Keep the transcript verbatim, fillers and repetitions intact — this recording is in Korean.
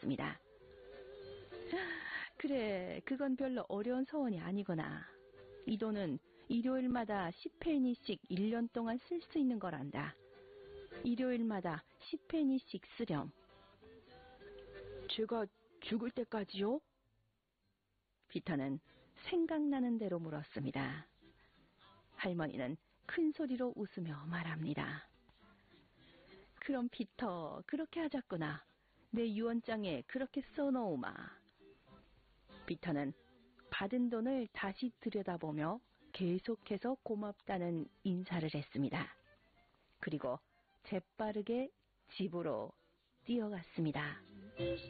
말했습니다. 그래, 그건 별로 어려운 서원이 아니구나. 이 돈은 일요일마다 십 페니씩 일 년 동안 쓸 수 있는 거란다. 일요일마다 십 페니씩 쓰렴. 제가 죽을 때까지요? 피터는 생각나는 대로 물었습니다. 할머니는 큰 소리로 웃으며 말합니다. 그럼 피터, 그렇게 하자꾸나. 내 유언장에 그렇게 써놓으마. 피터는 받은 돈을 다시 들여다보며 계속해서 고맙다는 인사를 했습니다. 그리고 재빠르게 집으로 뛰어갔습니다.